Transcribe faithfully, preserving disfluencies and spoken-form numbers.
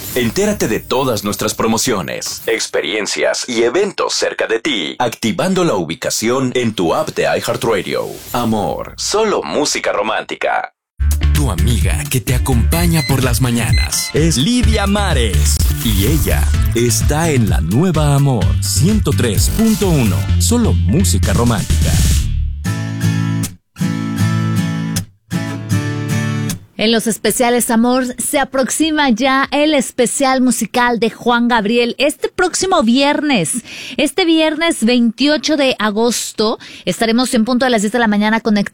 Entérate de todas nuestras promociones, experiencias y eventos cerca de ti, activando la ubicación en tu app de iHeartRadio. Amor, solo música romántica. Tu amiga que te acompaña por las mañanas es Lidia Mares. Y ella está en la nueva Amor ciento tres punto uno. Solo música romántica. En los especiales Amor se aproxima ya el especial musical de Juan Gabriel este próximo viernes. Este viernes veintiocho de agosto estaremos en punto de las diez de la mañana conectados